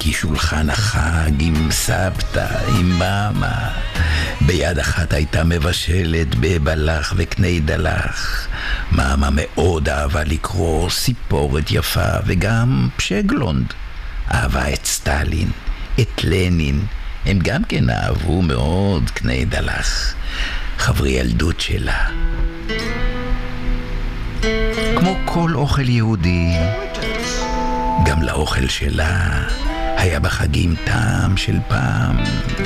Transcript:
כי שולחן החג עם סבתא, עם מאמה. ביד אחת הייתה מבשלת בבלח וקני דלח. מאמה מאוד אהבה לקרוא סיפורת יפה וגם פשגלונד. אהבה את סטלין, את לנין. הם גם כן אהבו מאוד קני דלח. חברי ילדות שלה. כמו כל אוכל יהודי, גם לאוכל שלה היה בחגים טעם של פעם.